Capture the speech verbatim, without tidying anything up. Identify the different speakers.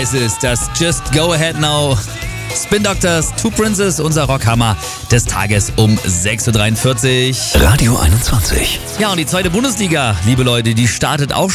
Speaker 1: es ist das Just Go Ahead Now. Spin Doctors, Two Princes, unser Rockhammer des Tages um sechs Uhr dreiundvierzig.
Speaker 2: Radio einundzwanzig.
Speaker 1: Ja, und die zweite Bundesliga, liebe Leute, die startet auch